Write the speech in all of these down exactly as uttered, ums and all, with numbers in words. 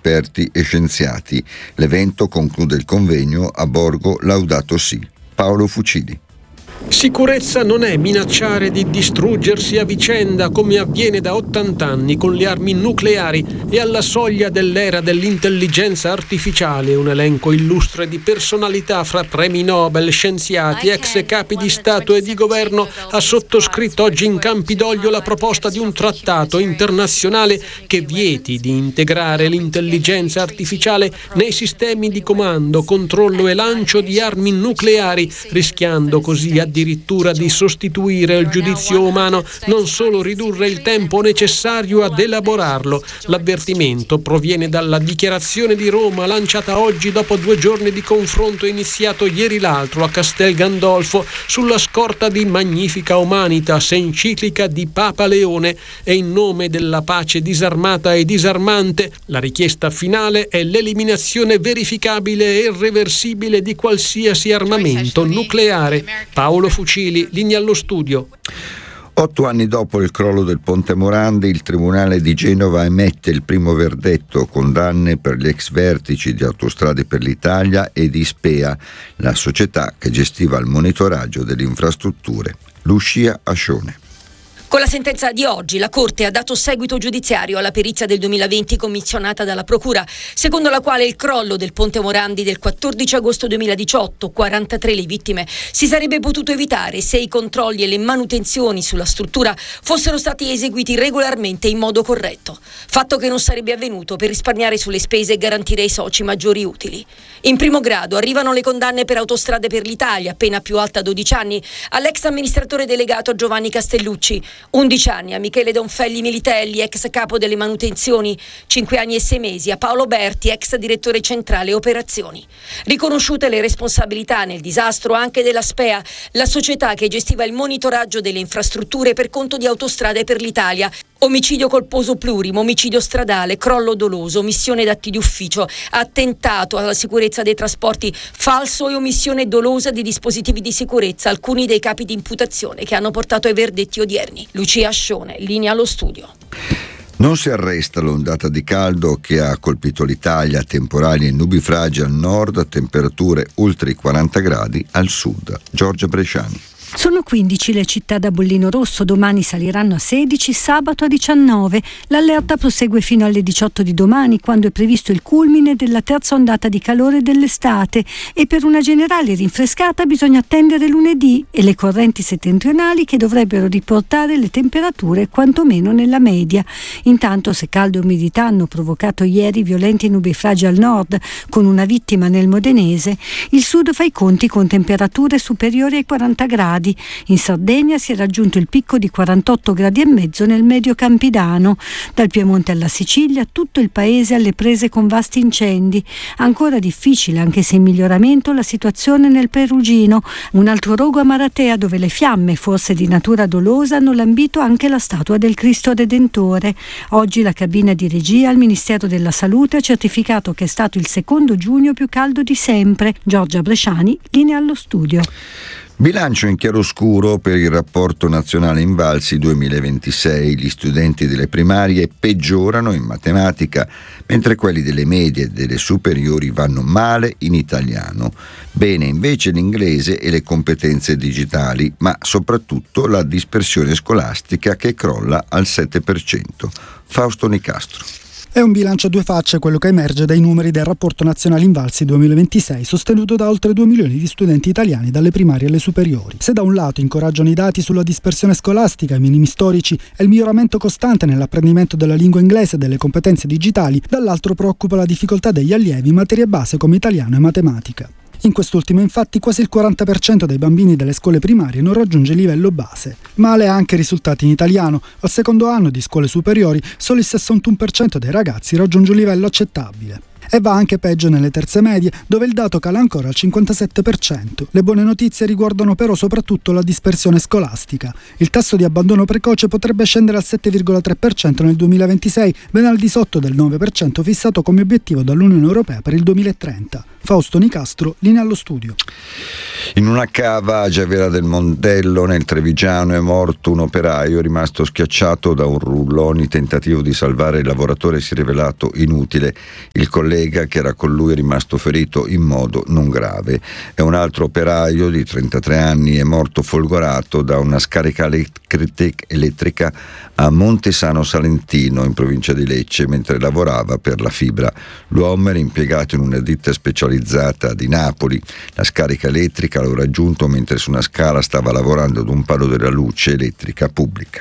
esperti e scienziati. L'evento conclude il convegno a Borgo Laudato Si. Paolo Fucili. Sicurezza non è minacciare di distruggersi a vicenda come avviene da ottanta anni con le armi nucleari e alla soglia dell'era dell'intelligenza artificiale. Un elenco illustre di personalità fra premi Nobel, scienziati, ex capi di Stato e di governo ha sottoscritto oggi in Campidoglio la proposta di un trattato internazionale che vieti di integrare l'intelligenza artificiale nei sistemi di comando, controllo e lancio di armi nucleari, rischiando così addirittura di sostituire il giudizio umano, non solo ridurre il tempo necessario ad elaborarlo. L'avvertimento proviene dalla dichiarazione di Roma lanciata oggi dopo due giorni di confronto iniziato ieri l'altro a Castel Gandolfo sulla scorta di Magnifica Humanitas, enciclica di Papa Leone, e in nome della pace disarmata e disarmante la richiesta finale è l'eliminazione verificabile e irreversibile di qualsiasi armamento nucleare. Paolo Fucili, linea allo studio. Otto anni dopo il crollo del Ponte Morandi, il Tribunale di Genova emette il primo verdetto, condanne per gli ex vertici di Autostrade per l'Italia e di Ispea, la società che gestiva il monitoraggio delle infrastrutture. Lucia Ascione. Con la sentenza di oggi la Corte ha dato seguito giudiziario alla perizia del duemilaventi commissionata dalla Procura, secondo la quale il crollo del Ponte Morandi del quattordici agosto duemiladiciotto, quarantatré le vittime, si sarebbe potuto evitare se i controlli e le manutenzioni sulla struttura fossero stati eseguiti regolarmente in modo corretto, fatto che non sarebbe avvenuto per risparmiare sulle spese e garantire ai soci maggiori utili. In primo grado arrivano le condanne per Autostrade per l'Italia, pena più alta dodici anni, all'ex amministratore delegato Giovanni Castellucci, undici anni a Michele Donfelli Militelli, ex capo delle manutenzioni, cinque anni e sei mesi a Paolo Berti, ex direttore centrale operazioni. Riconosciute le responsabilità nel disastro anche della Spea, la società che gestiva il monitoraggio delle infrastrutture per conto di Autostrade per l'Italia. Omicidio colposo plurimo, omicidio stradale, crollo doloso, omissione d'atti di ufficio, attentato alla sicurezza dei trasporti, falso e omissione dolosa di dispositivi di sicurezza, alcuni dei capi di imputazione che hanno portato ai verdetti odierni. Lucia Ascione, linea allo studio. Non si arresta l'ondata di caldo che ha colpito l'Italia, temporali e nubifragi al nord, temperature oltre i quaranta gradi al sud. Giorgia Bresciani. Sono quindici le città da bollino rosso, domani saliranno a sedici, sabato a diciannove. L'allerta prosegue fino alle diciotto di domani, quando è previsto il culmine della terza ondata di calore dell'estate, e per una generale rinfrescata bisogna attendere lunedì e le correnti settentrionali che dovrebbero riportare le temperature quantomeno nella media. Intanto, se caldo e umidità hanno provocato ieri violenti nubifragi al nord, con una vittima nel modenese, il sud fa i conti con temperature superiori ai quaranta gradi. In Sardegna si è raggiunto il picco di quarantotto gradi e mezzo nel medio campidano. Dal Piemonte alla Sicilia tutto il paese alle prese con vasti incendi. Ancora difficile, anche se in miglioramento, la situazione nel Perugino. Un altro rogo a Maratea, dove le fiamme, forse di natura dolosa, hanno lambito anche la statua del Cristo Redentore. Oggi la cabina di regia al Ministero della Salute ha certificato che è stato il secondo giugno più caldo di sempre. Giorgia Bresciani, linea allo studio. Bilancio in chiaroscuro per il rapporto nazionale Invalsi duemilaventisei. Gli studenti delle primarie peggiorano in matematica, mentre quelli delle medie e delle superiori vanno male in italiano. Bene invece l'inglese e le competenze digitali, ma soprattutto la dispersione scolastica che crolla al sette per cento. Fausto Nicastro. È un bilancio a due facce quello che emerge dai numeri del rapporto nazionale Invalsi duemilaventisei, sostenuto da oltre due milioni di studenti italiani dalle primarie alle superiori. Se da un lato incoraggiano i dati sulla dispersione scolastica, i minimi storici e il miglioramento costante nell'apprendimento della lingua inglese e delle competenze digitali, dall'altro preoccupa la difficoltà degli allievi in materie base come italiano e matematica. In quest'ultimo, infatti, quasi il quaranta per cento dei bambini delle scuole primarie non raggiunge il livello base. Male anche i risultati in italiano. Al secondo anno di scuole superiori, solo il sessantuno per cento dei ragazzi raggiunge un livello accettabile. E va anche peggio nelle terze medie, dove il dato cala ancora al cinquantasette per cento. Le buone notizie riguardano però soprattutto la dispersione scolastica. Il tasso di abbandono precoce potrebbe scendere al sette virgola tre per cento nel duemilaventisei, ben al di sotto del nove per cento fissato come obiettivo dall'Unione Europea per il duemilatrenta. Fausto Nicastro, linea allo studio. In una cava a Giavera del Mondello, nel Trevigiano, è morto un operaio rimasto schiacciato da un rullo. Ogni tentativo di salvare il lavoratore si è rivelato inutile. Il collega che era con lui è rimasto ferito in modo non grave. E un altro operaio di trentatré anni è morto folgorato da una scarica elettrica a Montesano Salentino, in provincia di Lecce, mentre lavorava per la fibra. L'uomo era impiegato in una ditta specializzata di Napoli. La scarica elettrica l'ho raggiunto mentre su una scala stava lavorando ad un palo della luce elettrica pubblica.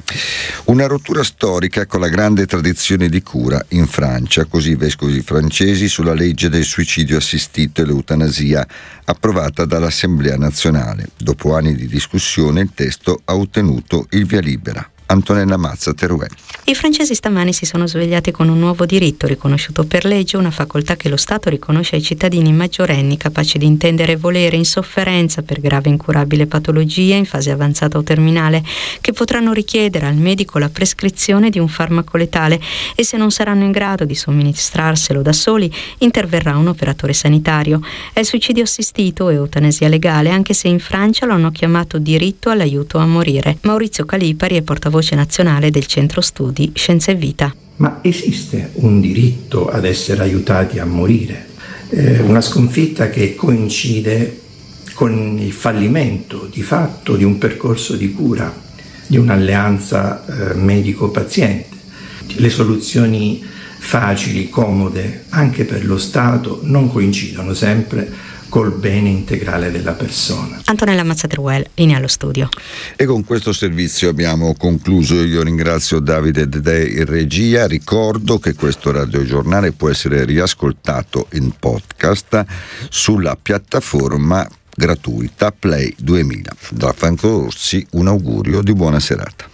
Una rottura storica con la grande tradizione di cura in Francia, così i vescovi francesi sulla legge del suicidio assistito e l'eutanasia approvata dall'Assemblea nazionale. Dopo anni di discussione il testo ha ottenuto il via libera. Antonella Mazza, Teruel. I francesi stamani si sono svegliati con un nuovo diritto riconosciuto per legge, una facoltà che lo Stato riconosce ai cittadini maggiorenni capaci di intendere e volere in sofferenza per grave e incurabile patologia in fase avanzata o terminale, che potranno richiedere al medico la prescrizione di un farmaco letale e, se non saranno in grado di somministrarselo da soli, interverrà un operatore sanitario. È il suicidio assistito e eutanasia legale, anche se in Francia lo hanno chiamato diritto all'aiuto a morire. Maurizio Calipari è portavoce nazionale del Centro Studi Scienza e Vita. Ma esiste un diritto ad essere aiutati a morire? Eh, una sconfitta che coincide con il fallimento di fatto di un percorso di cura, di un'alleanza eh, medico-paziente. Le soluzioni facili, comode, anche per lo Stato, non coincidono sempre col bene integrale della persona. Antonella Mazzateruel, linea allo studio. E con questo servizio abbiamo concluso. Io ringrazio Davide Dedè in regia. Ricordo che questo radiogiornale può essere riascoltato in podcast sulla piattaforma gratuita Play duemila. Da Franco Orsi un augurio di buona serata.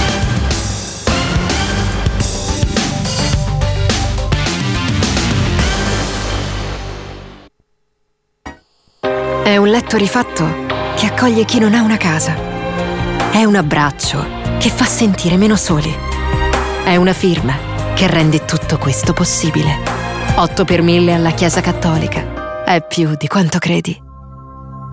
È un letto rifatto che accoglie chi non ha una casa. È un abbraccio che fa sentire meno soli. È una firma che rende tutto questo possibile. otto per mille alla Chiesa Cattolica. È più di quanto credi.